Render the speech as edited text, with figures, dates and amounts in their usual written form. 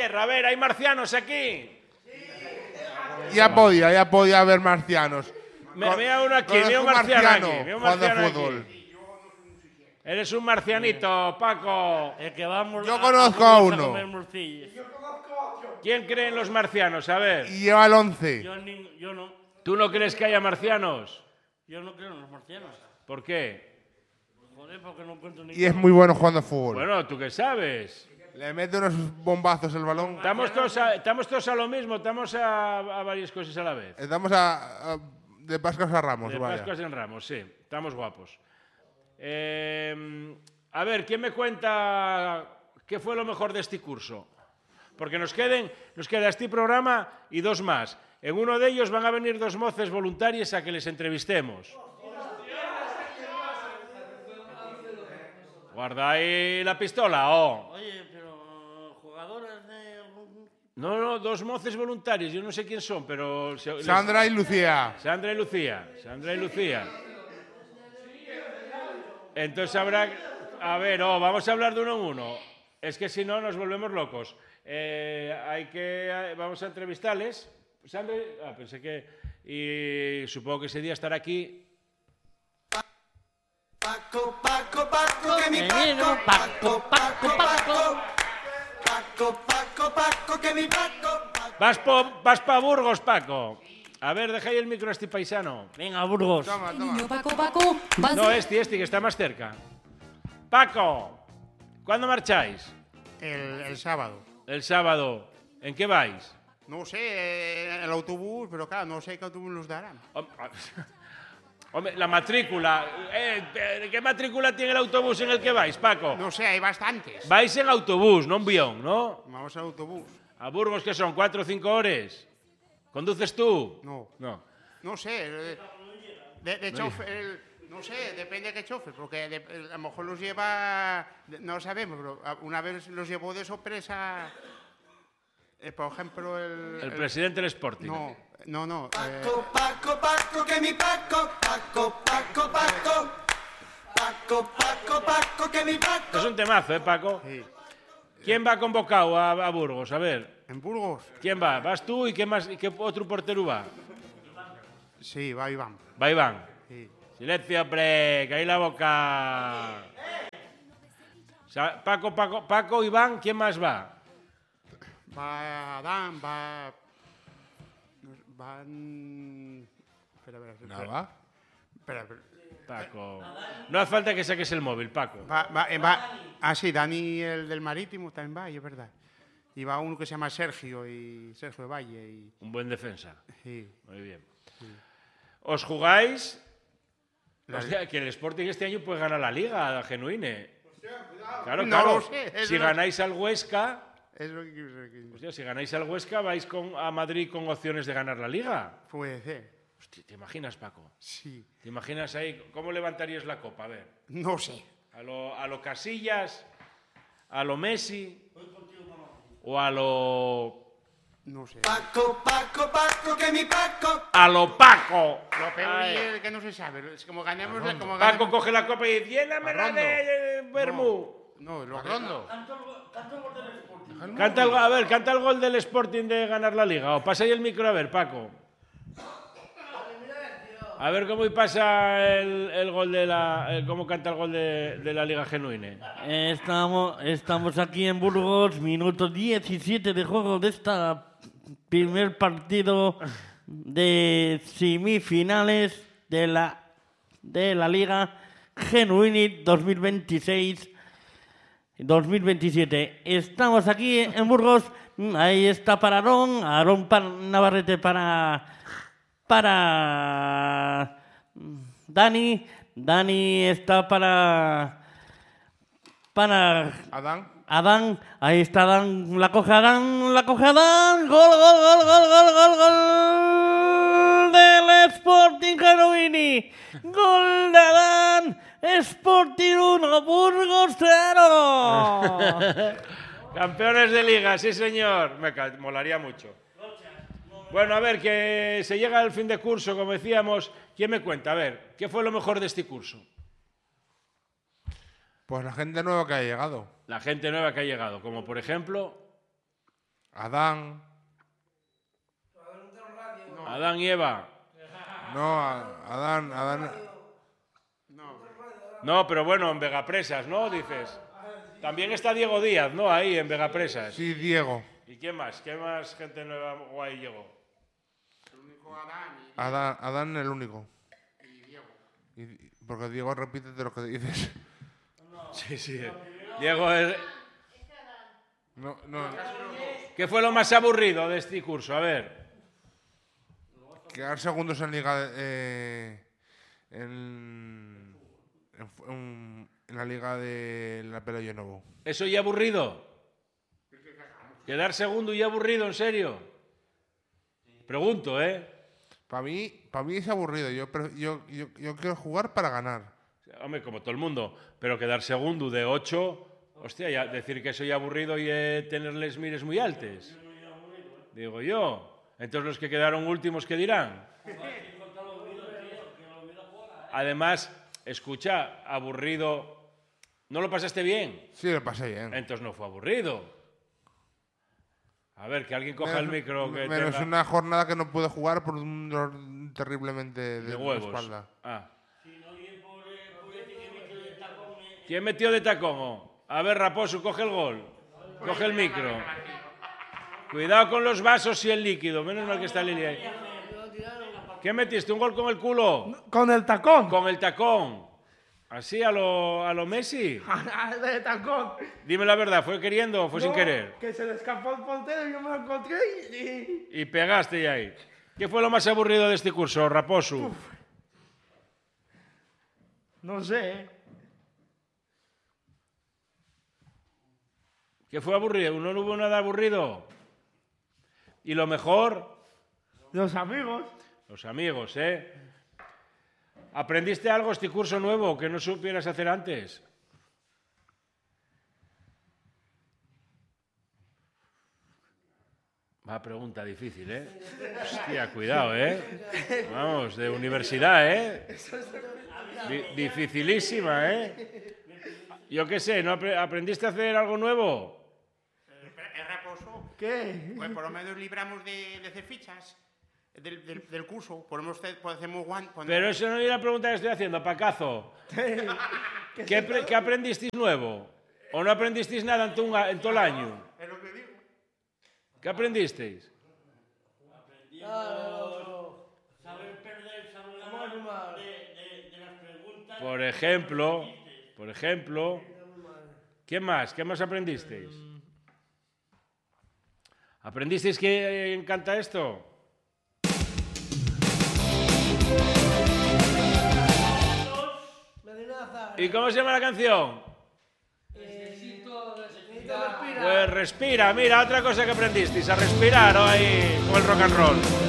ver, ¿hay marcianos aquí? Ya podía haber marcianos. Mira uno aquí, mira un marciano aquí. Mira un marciano aquí. Eres un marcianito, Paco. El que vamos Yo conozco a uno. comer morcillas. ¿Quién cree en los marcianos? A ver. Y lleva el 11. Yo no. ¿Tú no crees que haya marcianos? Yo no creo en los marcianos. ¿Por qué? Joder, porque no encuentro ni. Y es muy bueno jugando a fútbol. Bueno, ¿tú qué sabes? Le mete unos bombazos el balón. Estamos todos a lo mismo, estamos a varias cosas a la vez. Estamos de Pascuas a Ramos, De vaya. Pascuas en Ramos, sí. Estamos guapos. A ver, ¿quién me cuenta qué fue lo mejor de este curso? Porque nos queda este programa y dos más. En uno de ellos van a venir dos moces voluntarias a que les entrevistemos. Guarda ahí la pistola, oh. Oye, pero jugadoras de. No, dos moces voluntarios, yo no sé quién son, pero... Sandra y Lucía. Sandra y Lucía. Entonces habrá... A ver, vamos a hablar de uno en uno. Es que si no nos volvemos locos. Vamos a entrevistarles. Sandra... pensé que... Y supongo que ese día estará aquí... Paco, que mi Paco. Paco, que mi Paco. Vas pa Burgos, Paco. A ver, deja ahí el micro a este paisano. Venga, Burgos. Toma. Paco, vas No, este, que está más cerca. Paco, ¿cuándo marcháis? El sábado. El sábado. ¿En qué vais? No sé, el autobús, pero claro, no sé qué autobús nos darán. Hombre, la matrícula. ¿Qué matrícula tiene el autobús en el que vais, Paco? No sé, hay bastantes. Vais en autobús, no en avión, ¿no? Vamos al autobús. ¿A Burgos qué son? ¿4 o 5 horas? ¿Conduces tú? No. No. No sé, de chofer, no sé, depende de qué chofer, porque a lo mejor los lleva, no lo sabemos, pero una vez los llevó de sorpresa, por ejemplo, el presidente del Sporting. No. Paco, que mi Paco. Paco, que mi Paco. Es un temazo, Paco? Sí. ¿Quién va convocado a Burgos? A ver. ¿En Burgos? ¿Quién va? ¿Vas tú y qué más? ¿Y qué otro portero va? Sí, va Iván. Va Iván. Sí. Silencio, hombre, que ahí la boca. Paco, Iván, ¿quién más va? Va Adán, Espera. Espera. Paco. No hace falta que saques el móvil, Paco. Sí, Dani, el del Marítimo, también va, y es verdad. Y va uno que se llama Sergio de Valle. Un buen defensa. Sí. Muy bien. Sí. ¿Os jugáis? Hostia, que el Sporting este año puede ganar la Liga, genuine. Claro. No lo sé. Si ganáis al Huesca... Es lo que quiero decir. Hostia, si ganáis al Huesca, vais a Madrid con opciones de ganar la Liga. Puede ser. Hostia, ¿te imaginas, Paco? Sí. ¿Te imaginas ahí? ¿Cómo levantarías la copa? A ver. No sé. ¿A lo Casillas? ¿A lo Messi? ¿O a lo...? No sé. Paco, que mi Paco. ¡A lo Paco! Lo peor es que no se sabe. Es como ganemos... Paco coge la copa y dice, llénamela de Bermú. No, lo Rondo. Canta el gol del Sporting de ganar la Liga. O pasa ahí el micro a ver, Paco. A ver cómo pasa el gol cómo canta el gol de la Liga Genuine. Estamos aquí en Burgos, minuto 17 de juego de esta primer partido de semifinales de la Liga Genuine 2026-2027. Estamos aquí en Burgos. Ahí está para Aarón Navarrete para Dani está para Adán, ahí está Adán, la coge Adán, gol del Sporting Genuini, gol de Adán, Sporting 1, Burgos 0. Campeones de Liga, sí señor, me molaría mucho. Bueno, a ver, que se llega al fin de curso, como decíamos. ¿Quién me cuenta? A ver, ¿qué fue lo mejor de este curso? Pues la gente nueva que ha llegado. La gente nueva que ha llegado, como por ejemplo... Adán. Adán y Eva. No, Adán. No, pero bueno, en Vegapresas, ¿no? Dices. También está Diego Díaz, ¿no? Ahí, en Vegapresas. Sí, Diego. ¿Y quién más? ¿Qué más gente nueva guay llegó? El único Adán Adán el único. y Diego. Porque Diego repite de lo que dices. Sí, sí. Diego, No. ¿qué fue lo más aburrido de este curso? A ver. Quedar segundos en liga en la liga de la Pelo Novo. ¿Eso ya aburrido? ¿Quedar segundo y aburrido, en serio? Pregunto, ¿eh? Para mí es aburrido. Yo quiero jugar para ganar. Hombre, como todo el mundo. Pero quedar segundo de 8, hostia, ya decir que soy aburrido y tener les mires muy altes. Digo yo. Entonces los que quedaron últimos, ¿qué dirán? Además, escucha, aburrido. ¿No lo pasaste bien? Sí, lo pasé bien. Entonces no fue aburrido. A ver, que alguien coja el micro que menos tenga una jornada que no pude jugar por un dolor terriblemente de la huevos. espalda. Ah. ¿Quién metió de tacón? A ver, Raposo, coge el gol. Coge el micro. Cuidado con los vasos y el líquido. Menos mal que está Lili ahí. ¿Qué metiste? ¿Un gol con el culo? Con el tacón. Con el tacón. ¿Así a lo Messi? De tacón. Dime la verdad, ¿fue queriendo o fue sin querer? Que se le escapó el portero y yo me lo encontré y... Y pegaste ya ahí. ¿Qué fue lo más aburrido de este curso, Raposo? No sé. ¿Qué fue aburrido? ¿No hubo nada aburrido? ¿Y lo mejor? Los amigos. Los amigos, ¿eh? ¿Aprendiste algo este curso nuevo que no supieras hacer antes? Va, pregunta difícil, ¿eh? Hostia, cuidado, ¿eh? Vamos, de universidad, ¿eh? Dificilísima, ¿eh? Yo qué sé, ¿no aprendiste a hacer algo nuevo? ¿Es Raposo? ¿Qué? Pues por lo menos libramos de hacer fichas del curso. Podemos guantes. Pero eso no es la pregunta que estoy haciendo, Pacazo. ¿Qué aprendisteis nuevo? ¿O no aprendisteis nada en todo el año? Es lo que digo. ¿Qué aprendisteis? Saber perder, saber ganar de las preguntas. Por ejemplo, ¿qué más aprendisteis? ¿Aprendisteis que encanta esto? ¿Y cómo se llama la canción? Pues respira, mira, otra cosa que aprendisteis, a respirar, ¿no? Ahí, con el rock and roll.